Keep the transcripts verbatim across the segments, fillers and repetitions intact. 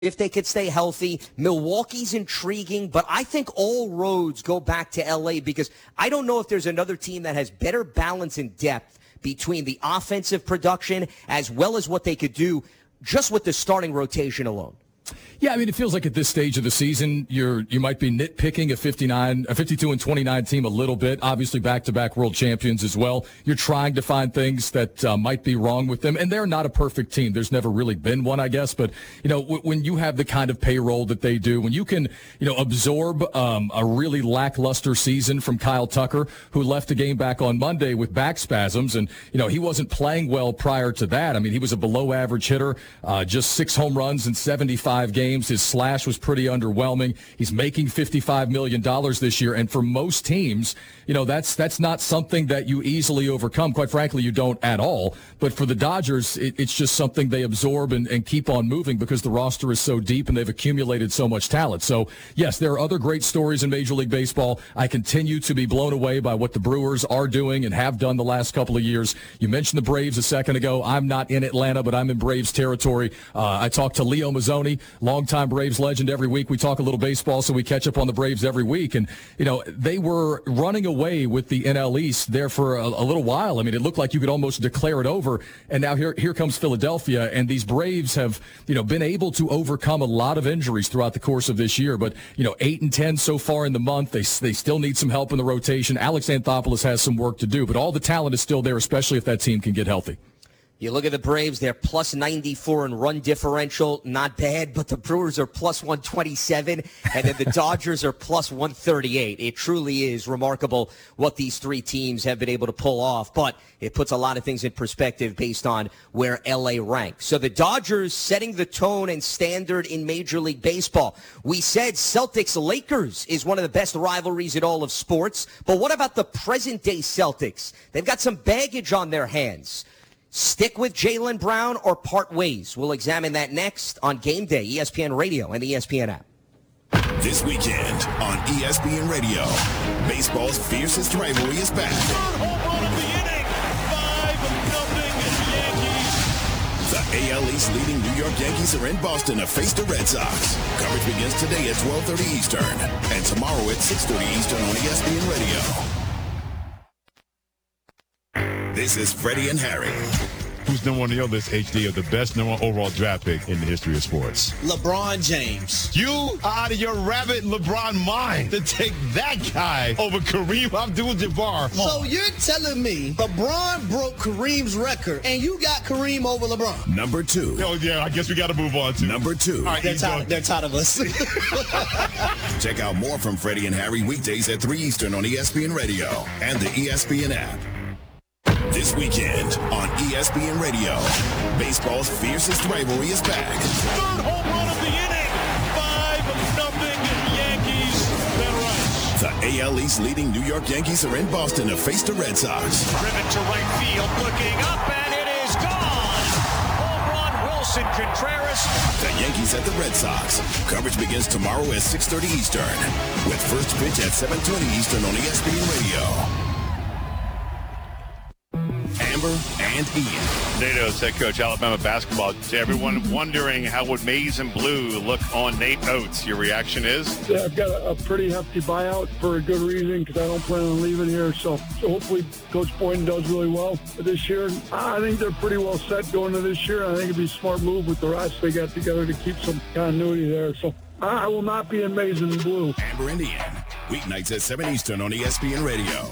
if they could stay healthy. Milwaukee's intriguing, but I think all roads go back to L A because I don't know if there's another team that has better balance and depth between the offensive production as well as what they could do just with the starting rotation alone. Yeah, I mean, it feels like at this stage of the season, you're you might be nitpicking a fifty-nine, a fifty-two and twenty-nine team a little bit. Obviously, back-to-back world champions as well. You're trying to find things that uh, might be wrong with them, and they're not a perfect team. There's never really been one, I guess. But you know, w- when you have the kind of payroll that they do, when you can, you know, absorb um, a really lackluster season from Kyle Tucker, who left the game back on Monday with back spasms, and you know he wasn't playing well prior to that. I mean, he was a below-average hitter, uh, just six home runs in seventy-five games. His slash was pretty underwhelming. He's making fifty-five million dollars this year, and for most teams, you know, that's that's not something that you easily overcome. Quite frankly, you don't at all. But for the Dodgers, it, it's just something they absorb and, and keep on moving because the roster is so deep and they've accumulated so much talent. So, yes, there are other great stories in Major League Baseball. I continue to be blown away by what the Brewers are doing and have done the last couple of years. You mentioned the Braves a second ago. I'm not in Atlanta, but I'm in Braves territory. Uh, I talked to Leo Mazzoni, longtime Braves legend. Every week we talk a little baseball, so we catch up on the Braves every week. And, you know, they were running away with the N L East there for a, a little while. I mean, it looked like you could almost declare it over. And now here here comes Philadelphia, and these Braves have, you know, been able to overcome a lot of injuries throughout the course of this year. But, you know, eight and ten so far in the month. They, they still need some help in the rotation. Alex Anthopoulos has some work to do, but all the talent is still there, especially if that team can get healthy. You look at the Braves, they're plus ninety-four in run differential, not bad, but the Brewers are plus one twenty-seven, and then the Dodgers are plus one thirty-eight. It truly is remarkable what these three teams have been able to pull off, but it puts a lot of things in perspective based on where L A ranks. So the Dodgers setting the tone and standard in Major League Baseball. We said Celtics-Lakers is one of the best rivalries in all of sports, but what about the present-day Celtics? They've got some baggage on their hands. Stick with Jaylen Brown or part ways? We'll examine that next on Game Day, E S P N Radio and the E S P N app. This weekend on E S P N Radio, baseball's fiercest rivalry is back. Third home run of the inning, five nothing Yankees. The A L East leading New York Yankees are in Boston to face the Red Sox. Coverage begins today at twelve thirty Eastern and tomorrow at six thirty Eastern on E S P N Radio. This is Freddie and Harry. Who's number one on your list, H D, of the best number one overall draft pick in the history of sports? LeBron James. You are out of your rabbit LeBron mind to take that guy over Kareem Abdul-Jabbar. So you're telling me LeBron broke Kareem's record, and you got Kareem over LeBron? Number two. Oh, yeah, I guess we got to move on to. Number two. All right, they're, tired, they're tired of us. Check out more from Freddie and Harry weekdays at three Eastern on E S P N Radio and the E S P N app. This weekend on E S P N Radio, baseball's fiercest rivalry is back. Third home run of the inning, five nothing Yankees. That right. The A L East leading New York Yankees are in Boston to face the Red Sox. Driven to right field, looking up, and it is gone. Home run, Wilson Contreras. The Yankees at the Red Sox. Coverage begins tomorrow at six thirty Eastern, with first pitch at seven twenty Eastern on E S P N Radio. Amber and Ian. NATO's head coach, Alabama basketball. To everyone wondering how would maize and blue look on Nate Oates, your reaction is? Yeah, I've got a, a pretty hefty buyout for a good reason because I don't plan on leaving here. So, so hopefully Coach Boynton does really well this year. I think they're pretty well set going to this year. I think it'd be a smart move with the rest they got together to keep some continuity there. So I will not be in maize and blue. Amber and Ian, weeknights at seven Eastern on E S P N Radio.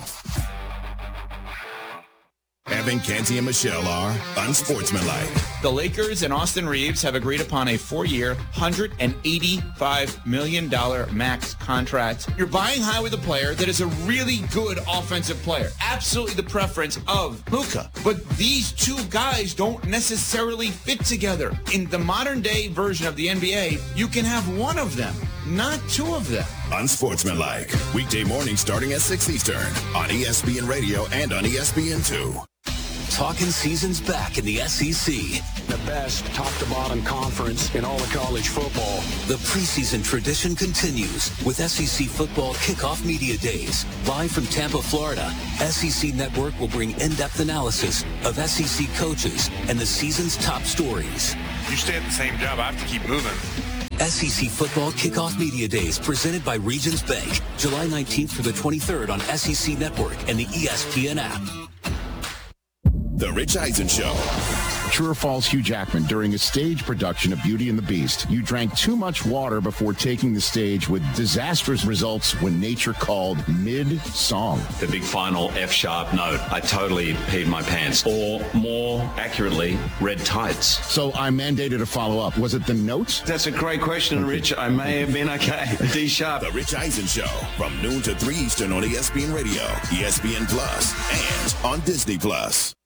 Evan, Canty, and Michelle are unsportsmanlike. The Lakers and Austin Reeves have agreed upon a four-year, one hundred eighty-five million dollars max contract. You're buying high with a player that is a really good offensive player. Absolutely the preference of Luka. But these two guys don't necessarily fit together. In the modern-day version of the N B A, you can have one of them, not two of them. Unsportsmanlike. Weekday morning starting at six Eastern on E S P N Radio and on E S P N two. Talking season's back in the S E C. The best top-to-bottom conference in all of college football. The preseason tradition continues with S E C Football Kickoff Media Days. Live from Tampa, Florida, S E C Network will bring in-depth analysis of S E C coaches and the season's top stories. You stay at the same job, I have to keep moving. S E C Football Kickoff Media Days presented by Regions Bank, July nineteenth through the twenty-third on S E C Network and the E S P N app. The Rich Eisen Show. True or false, Hugh Jackman, during a stage production of Beauty and the Beast, you drank too much water before taking the stage with disastrous results when nature called mid-song. The big final F-sharp note. I totally peed my pants. Or more accurately, red tights. So I mandated a follow-up. Was it the notes? That's a great question, Rich. I may have been okay. D-sharp. The Rich Eisen Show from noon to three Eastern on E S P N Radio, E S P N Plus, and on Disney Plus.